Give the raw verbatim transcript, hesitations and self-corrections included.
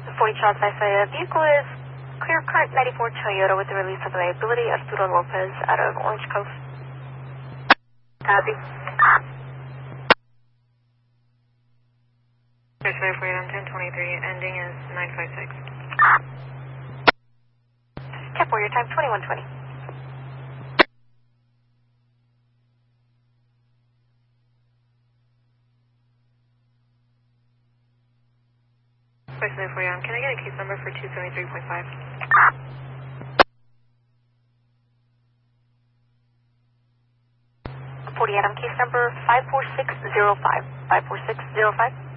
forty Charles Isaiah. Vehicle is clear current ninety-four Toyota with the release of liability. Arturo Lopez out of Orange Cove. Copy. Special for you on ten twenty-three, ending is nine five six. Cap for your time twenty-one twenty. Special for you, can I get a case number for two seventy-three point five? forty Adam, case number five four six zero five. five four six zero five.